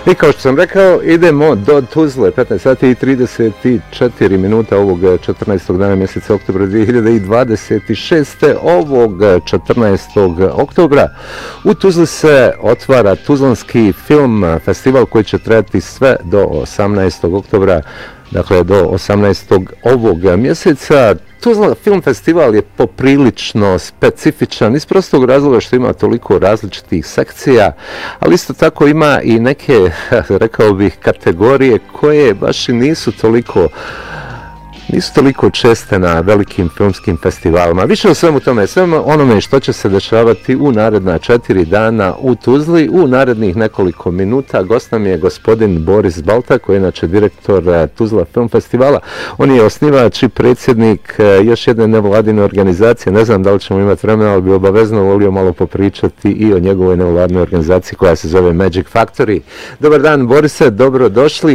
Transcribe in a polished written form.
I kao što sam rekao, idemo do Tuzle, 15 sati i 34 minuta ovog 14. dana mjeseca oktobra 2026. Ovog 14. oktobra u Tuzli se otvara Tuzlanski film festival koji će trajati sve do 18. oktobra, dakle do 18. ovog mjeseca. Tuzla film festival je poprilično specifičan iz prostog razloga što ima toliko različitih sekcija, ali isto tako ima i neke, rekao bih, kategorije koje baš i nisu toliko česte na velikim filmskim festivalima. Više o svemu tome, svemu onome što će se dešavati u naredna 4 dana u Tuzli. U narednih nekoliko minuta gost nam je gospodin Boris Balta, koji je inače direktor Tuzla film festivala. On je osnivač i predsjednik još jedne nevladine organizacije. Ne znam da li ćemo imati vremena, ali bi obavezno volio malo popričati i o njegovoj nevladnoj organizaciji koja se zove Magic Factory. Dobar dan, Borise, dobrodošli.